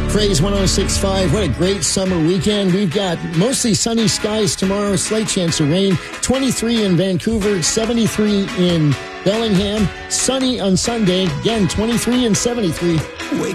Praise 106.5. What a great summer weekend. We've got mostly sunny skies tomorrow, slight chance of rain. 23 in Vancouver, 73 in Bellingham. Sunny on Sunday. Again, 23 and 73. Wake